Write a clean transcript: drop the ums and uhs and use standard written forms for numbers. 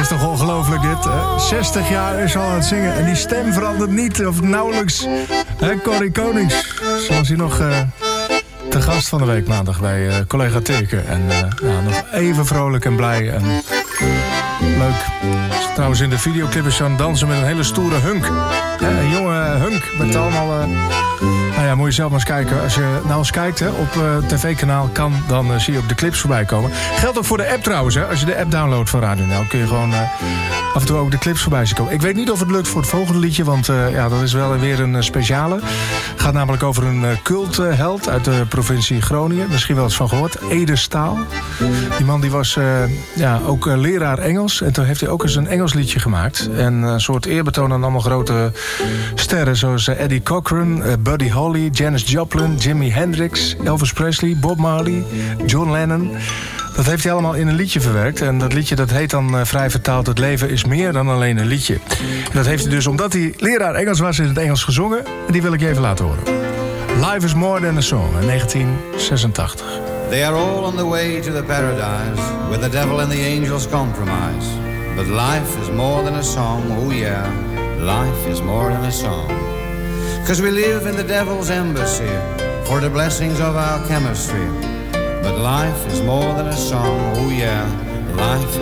is toch ongelooflijk dit, hè? 60 jaar is al aan het zingen en die stem verandert niet of nauwelijks. Corrie Konings, zoals hij nog te gast van de week maandag bij collega Teke. En nog even vrolijk en blij en leuk. Trouwens in de videoclip is ze aan het dansen met een hele stoere hunk. Een jonge hunk met allemaal... moet je zelf maar eens kijken. Als je nou eens kijkt op tv-kanaal kan, dan zie je ook de clips voorbij komen. Geldt ook voor de app trouwens. Hè. Als je de app downloadt van Radio NL kun je gewoon af en toe ook de clips voorbij zien komen. Ik weet niet of het lukt voor het volgende liedje, want dat is wel weer een speciale. Het gaat namelijk over een cultheld uit de provincie Groningen. Misschien wel eens van gehoord. Ede Staal. Die man die was ook leraar Engels. En toen heeft hij ook eens een Engels liedje gemaakt. En een soort eerbetoon aan allemaal grote sterren. Zoals Eddie Cochran, Buddy Holly, Janis Joplin, Jimi Hendrix, Elvis Presley, Bob Marley, John Lennon. Dat heeft hij allemaal in een liedje verwerkt. En dat liedje dat heet dan vrij vertaald... Het leven is meer dan alleen een liedje. En dat heeft hij dus omdat hij leraar Engels was in het Engels gezongen. En die wil ik je even laten horen. Life is more than a song, in 1986. They are all on the way to the paradise where the devil and the angels compromise. But life is more than a song, oh yeah. Life is more than a song. 'Cause we live in the devil's embassy for the blessings of our chemistry. But life is more than a song, oh yeah. Life